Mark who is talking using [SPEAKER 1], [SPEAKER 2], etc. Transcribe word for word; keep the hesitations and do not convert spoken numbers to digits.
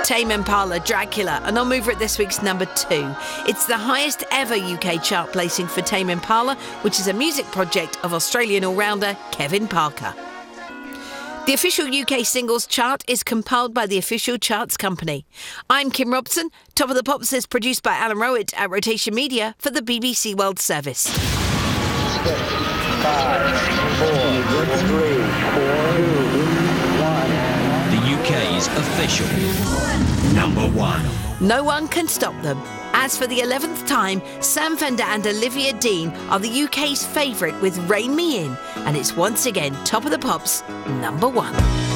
[SPEAKER 1] Tame Impala, Dracula, and I'll move it at this week's number two. It's the highest ever U K chart placing for Tame Impala, which is a music project of Australian all-rounder Kevin Parker. The official U K singles chart is compiled by the Official Charts Company. I'm Kim Robson. Top of the Pops is produced by Alan Rowett at Rotation Media for the B B C World Service.
[SPEAKER 2] Six, five, four, three, two, one.
[SPEAKER 3] The U K's official number one.
[SPEAKER 1] No one can stop them. As for the eleventh time, Sam Fender and Olivia Dean are the U K's favourite with Rein Me In, and it's once again Top of the Pops number one.